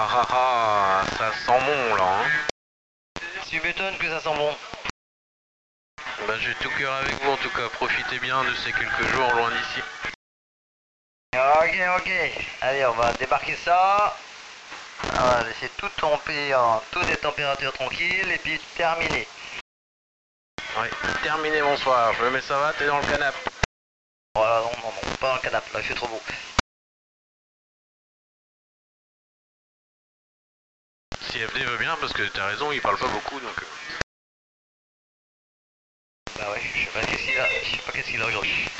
Ah ah ah, ça sent bon là. Hein. Tu m'étonnes que ça sent bon. Bah j'ai tout cœur avec vous en tout cas, profitez bien de ces quelques jours loin d'ici. Ok, ok. Allez, on va débarquer ça. On va laisser tout tomber en toutes les températures tranquilles et puis terminer. Ouais, terminé, bonsoir, je me mets ça va, t'es dans le canapé. Voilà, non, non, non, pas dans le canapé, là, il fait trop beau. Si FD veut bien, parce que t'as raison, il parle pas beaucoup donc. Bah ouais, je sais pas qu'est-ce qu'il a aujourd'hui.